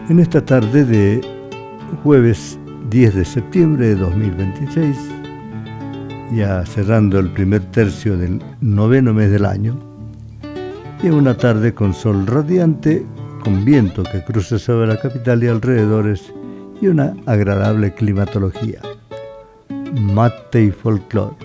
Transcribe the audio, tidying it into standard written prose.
En esta tarde de jueves 10 de septiembre de 2026, ya cerrando el primer tercio del noveno mes del año, y una tarde con sol radiante, con viento que cruza sobre la capital y alrededores y una agradable climatología. Mate y folclore.